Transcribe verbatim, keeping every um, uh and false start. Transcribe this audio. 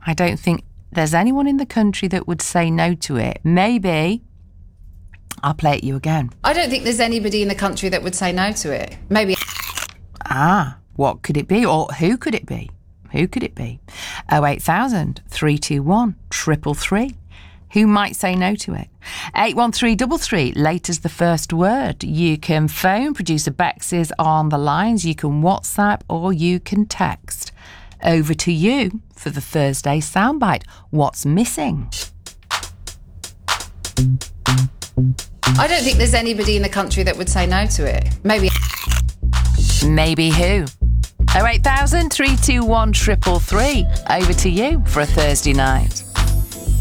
I don't think there's anyone in the country that would say no to it. Maybe. I'll play it you again. I don't think there's anybody in the country that would say no to it. Maybe. Ah, what could it be? Or who could it be? Who could it be? oh eight thousand, three two one, three three three. Who might say no to it? eight one three three three, late as the first word. You can phone. Producer Bex is on the lines. You can WhatsApp or you can text. Over to you for the Thursday soundbite. What's missing? I don't think there's anybody in the country that would say no to it. Maybe. Maybe who? oh eight thousand, three two one, three three three. Over to you for a Thursday night.